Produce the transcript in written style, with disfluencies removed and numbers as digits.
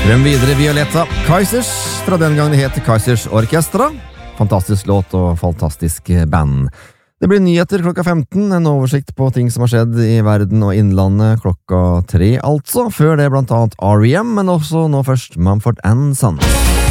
Frem videre Violetta Kaizers, fra den gang det het Kaizers Orkestra. Fantastisk låt og fantastisk band. Det blir nyheter klokka 15, en oversikt på ting som har skjedd i verden og innlandet klokka 3 altså. Før det blant annet R.E.M., men også nå først Mumford & Sons.